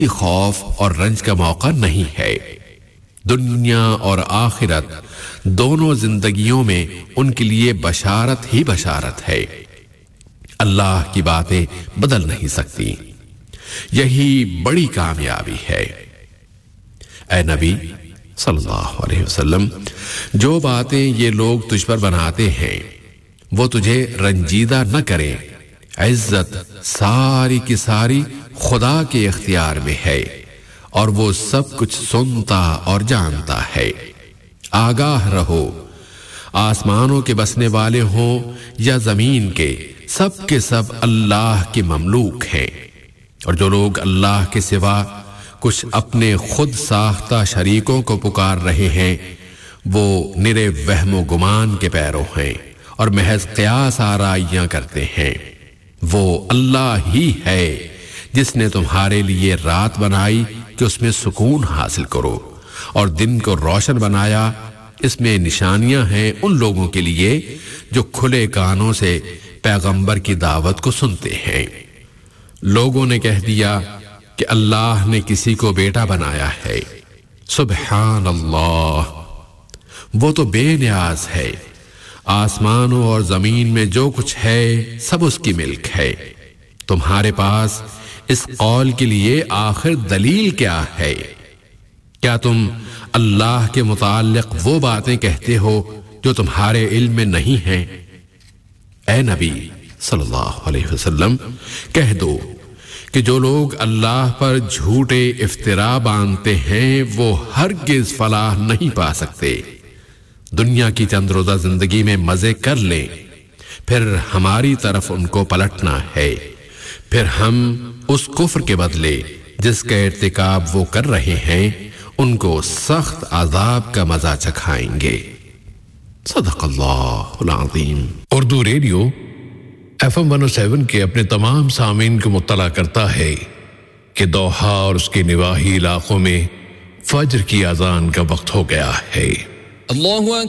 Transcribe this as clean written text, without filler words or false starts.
خوف اور رنج کا موقع نہیں ہے۔ دنیا اور آخرت دونوں زندگیوں میں ان کے لیے بشارت ہی بشارت ہے۔ اللہ کی باتیں بدل نہیں سکتی، یہی بڑی کامیابی ہے۔ اے نبی صلی اللہ علیہ وسلم، جو باتیں یہ لوگ تجھ پر بناتے ہیں وہ تجھے رنجیدہ نہ کریں۔ عزت ساری کی ساری خدا کے اختیار میں ہے، اور وہ سب کچھ سنتا اور جانتا ہے۔ آگاہ رہو، آسمانوں کے بسنے والے ہوں یا زمین کے سب اللہ کے مملوک ہیں، اور جو لوگ اللہ کے سوا کچھ اپنے خود ساختہ شریکوں کو پکار رہے ہیں وہ نرے وہم و گمان کے پیرو ہیں اور محض قیاس آرائیاں کرتے ہیں۔ وہ اللہ ہی ہے جس نے تمہارے لیے رات بنائی کہ اس میں سکون حاصل کرو، اور دن کو روشن بنایا، اس میں نشانیاں ہیں ان لوگوں کے لیے جو کھلے کانوں سے پیغمبر کی دعوت کو سنتے ہیں۔ لوگوں نے کہہ دیا کہ اللہ نے کسی کو بیٹا بنایا ہے۔ سبحان اللہ، وہ تو بے نیاز ہے۔ آسمانوں اور زمین میں جو کچھ ہے سب اس کی ملک ہے۔ تمہارے پاس اس قول کے لیے آخر دلیل کیا ہے؟ کیا تم اللہ کے متعلق وہ باتیں کہتے ہو جو تمہارے علم میں نہیں ہیں؟ اے نبی صلی اللہ علیہ وسلم، کہہ دو کہ جو لوگ اللہ پر جھوٹے افترا باندھتے ہیں وہ ہرگز فلاح نہیں پا سکتے۔ دنیا کی چند روزہ زندگی میں مزے کر لیں، پھر ہماری طرف ان کو پلٹنا ہے، پھر ہم اس کفر کے بدلے جس کا ارتکاب وہ کر رہے ہیں ان کو سخت عذاب کا مزہ چکھائیں گے۔ صدق اللہ العظیم۔ اردو ریڈیو FM 107 کے اپنے تمام سامعین کو مطلع کرتا ہے کہ دوحہ اور اس کے نواحی علاقوں میں فجر کی اذان کا وقت ہو گیا ہے۔ اللہ